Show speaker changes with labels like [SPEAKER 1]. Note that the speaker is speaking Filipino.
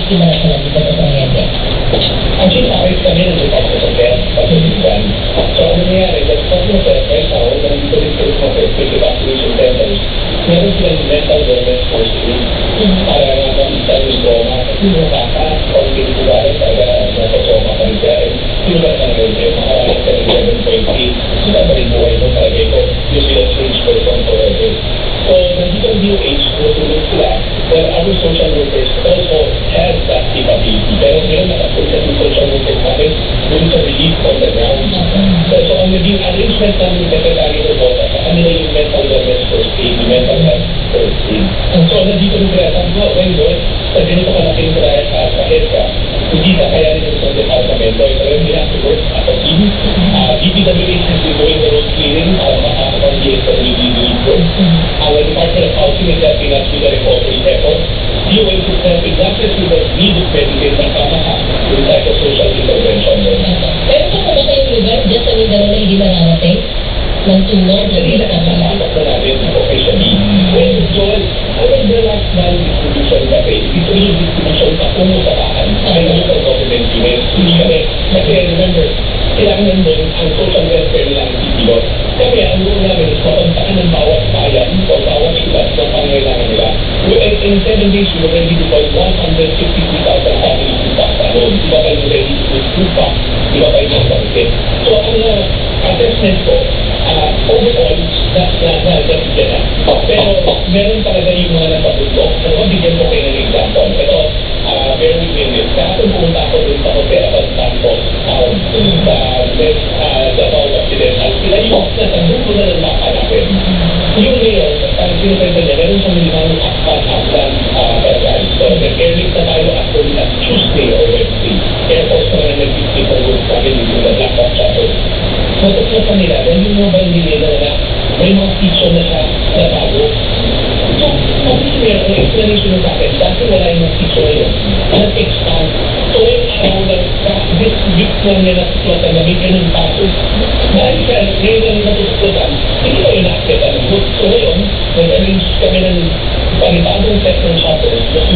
[SPEAKER 1] biktima na sila dito sa trahedya?
[SPEAKER 2] Actually, ayos kami ng Department of Health pagkakitan. So, ano nangyari? The Department of Health right now, nandito rin sa mga quick evacuation centers, meron silang mental wellness first aid para nga mamitan yung trauma. Kasi yung bata, pag pinitubaran talaga, nasa trauma ka rin siya. Sino ba naman rin kayo? Makaraan ka rin 7.8. Sila pa rin buhay mo talaga ito. You see a change person forever. So, nandito ang DOH, natulog sila, but our social workers also have that capability. Pero meron nakapunta yung social workers natin dun sa relief on the ground. So, ang naging arrangement namin yung Secretary of Bota sa kanila yung mental wellness first aid, yung mental health first aid. So, nandito rin sila, sabi ko, when good, sa ganito kalaking sila sa EDSA, hindi ka kaya rin sa departamento. Ito rin, we have to work as a team. DPWH has been doing the road clearing para makakapag ang DSWD relief work. Our Department of Housing is helping us with the recovery effort. DOH is helping not just with the need of medical na kamaha with psychosocial intervention.
[SPEAKER 1] Pero kung ba kayong lugar, dyan sa Mindanao na hindi nararating ng tulong na
[SPEAKER 2] Hindi na kasalamat na namin officially. When Joel, alam the last man distribution kasi, ito yung distribution patungo sa bahan ay local government units. Hindi kami, kasi remember, kailangan doon ang social welfare nila ang titilo. Kami, ang role namin is makontakan ng bawat bayan o bawat syudad na pangailangan nila. In 7 days, we already deployed 153,000 families to Pasta alone. Iba pa yung ready to put food back, iba pa yung pangkit. So, ang assessment ko, overall, that's na. Pero, meron talaga yung mga napabundok. Ano, bigyan ko kayo ng example. Ito, bear with me this. Kahapon pumunta ako dun sa Hotel Santos, sa Davao Occidental. Sila yung nasa buko na ng mapa natin. Yung mayor, parang sinukwenta niya, meron siyang limang akpan barangay. So, nag-airlift na tayo after last Tuesday or Wednesday. Air Force na lang nag-50 for work sa akin dito sa Black Hawk Chapel. Natuklasan nila, dahil yung mobile nila na may mga feature na siya na bago. So, kasi meron ang explanation na sa akin, dati wala yung mga feature na yun. Nag-expand. So, yung araw na this week na niya natuklasan na may ganun paso. Dahil sa ngayon na natuklasan, hindi ko yung nakakita ng book. So, ngayon, nag-arrange kami ng panibagong set ng shutters